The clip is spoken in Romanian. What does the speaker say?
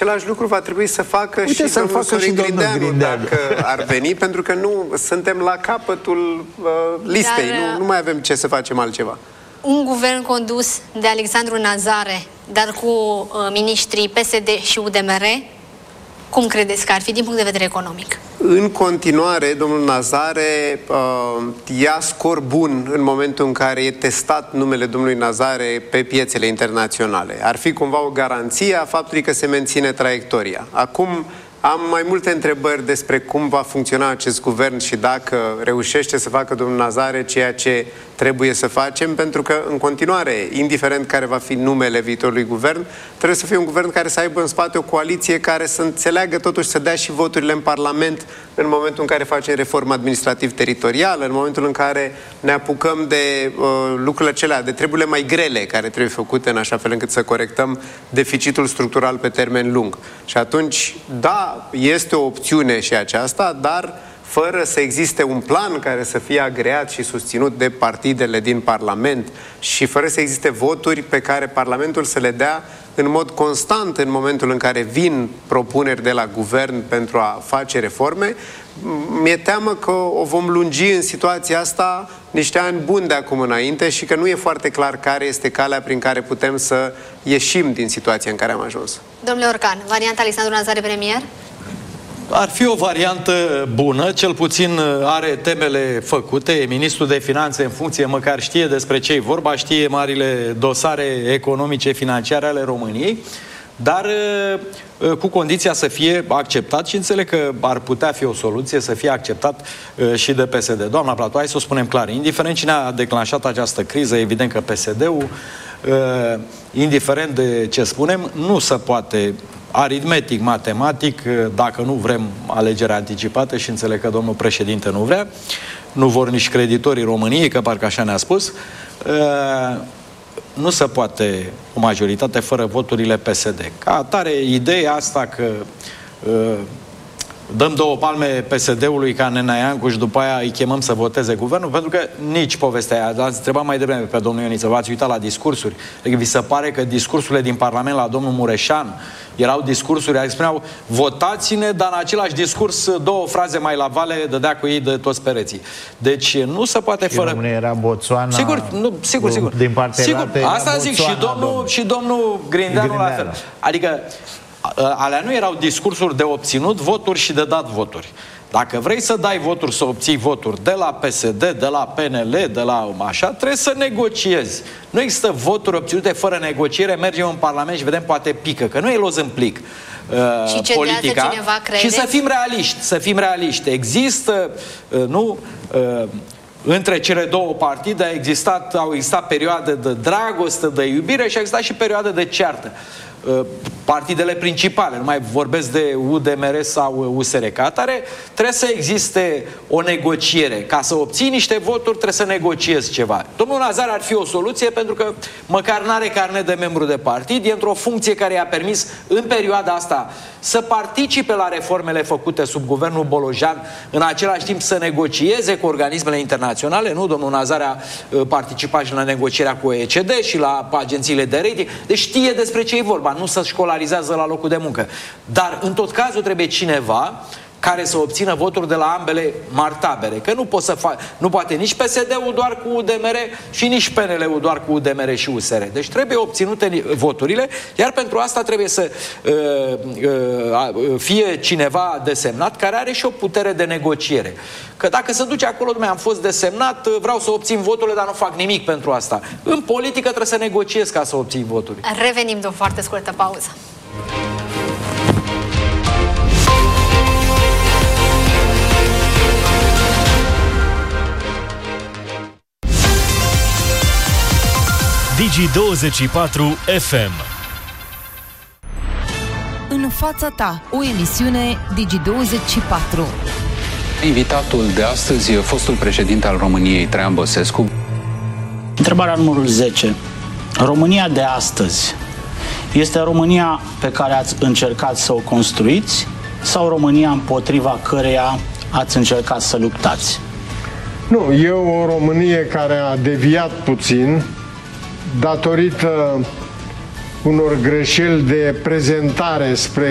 același lucru va trebui să facă și domnul Sorin Grindeanu dacă ar veni, pentru că nu suntem la capătul listei, nu mai avem ce să facem altceva. Un guvern condus de Alexandru Nazare, dar cu miniștrii PSD și UDMR, cum credeți că ar fi din punct de vedere economic? În continuare, domnul Nazare ia scor bun în momentul în care e testat numele domnului Nazare pe piețele internaționale. Ar fi cumva o garanție a faptului că se menține traiectoria. Acum am mai multe întrebări despre cum va funcționa acest guvern și dacă reușește să facă domnul Nazare ceea ce trebuie să facem, pentru că, în continuare, indiferent care va fi numele viitorului guvern, trebuie să fie un guvern care să aibă în spate o coaliție care să înțeleagă totuși să dea și voturile în Parlament în momentul în care facem reformă administrativ-teritorială, în momentul în care ne apucăm de lucrurile acelea, de treburile mai grele care trebuie făcute în așa fel încât să corectăm deficitul structural pe termen lung. Și atunci, da, este o opțiune și aceasta, dar fără să existe un plan care să fie agreat și susținut de partidele din Parlament și fără să existe voturi pe care Parlamentul să le dea în mod constant în momentul în care vin propuneri de la guvern pentru a face reforme, mi-e teamă că o vom lungi în situația asta niște ani buni de acum înainte și că nu e foarte clar care este calea prin care putem să ieșim din situația în care am ajuns. Domnule Orcan, varianta Alexandru Nazare premier? Ar fi o variantă bună, cel puțin are temele făcute, e ministrul de finanțe în funcție, măcar știe despre ce e vorba, știe marile dosare economice, financiare ale României, dar cu condiția să fie acceptat și înțeleg că ar putea fi o soluție să fie acceptat și de PSD. Doamna Platu, hai să o spunem clar, indiferent cine a declanșat această criză, evident că PSD-ul, indiferent de ce spunem, nu se poate aritmetic, matematic, dacă nu vrem alegere anticipată și înțeleg că domnul președinte nu vrea, nu vor nici creditorii României, că parcă așa ne-a spus, nu se poate o majoritate fără voturile PSD. Ca atare, ideea asta că dăm două palme PSD-ului ca Nena Iancu și după aia îi chemăm să voteze guvernul, pentru că nici povestea aia, ați întrebat mai devreme pe domnul Ioniță, v-ați uitat la discursuri. Adică vi se pare că discursurile din Parlament la domnul Mureșan erau discursuri, exprimeau votați-ne, dar în același discurs două fraze mai la vale dădea cu ei de toți pereții. Deci nu se poate și fără... România era Botswana... Sigur, nu, sigur. Din partea sigur, asta zic Botswana, și domnul Grindeanu la fel. Adică alea nu erau discursuri de obținut voturi și de dat voturi. Dacă vrei să dai voturi, să obții voturi de la PSD, de la PNL, de la așa, trebuie să negociezi. Nu există voturi obținute fără negociere, mergem în Parlament și vedem, poate pică, că nu e los în plic și politica. Cineva, și să fim realiști, Există, între cele două partide au existat perioade de dragoste, de iubire și au existat și perioade de ceartă. Partidele principale, nu mai vorbesc de UDMR sau USR, ca atare, trebuie să existe o negociere. Ca să obții niște voturi, trebuie să negociezi ceva. Domnul Nazare ar fi o soluție pentru că măcar n-are carnet de membru de partid, e într-o funcție care i-a permis în perioada asta să participe la reformele făcute sub guvernul Bolojan, în același timp să negocieze cu organismele internaționale, nu? Domnul Nazare a participat și la negocierea cu OECD și la agențiile de rating, deci știe despre ce e vorba, nu se școlarizează la locul de muncă. Dar în tot cazul trebuie cineva care să obțină voturi de la ambele mari tabere. Că nu poate nici PSD-ul doar cu UDMR și nici PNL-ul doar cu UDMR și USR. Deci trebuie obținute voturile, iar pentru asta trebuie să fie cineva desemnat care are și o putere de negociere. Că dacă se duce acolo, am fost desemnat, vreau să obțin voturile, dar nu fac nimic pentru asta. În politică trebuie să negociezi ca să obții voturi. Revenim de o foarte scurtă pauză. Digi24 FM. În fața ta, o emisiune Digi24. Invitatul de astăzi e fostul președinte al României, Traian Băsescu. Întrebarea numărul 10. România de astăzi este România pe care ați încercat să o construiți sau România împotriva căreia ați încercat să luptați? Nu, e o Românie care a deviat puțin datorită unor greșeli de prezentare spre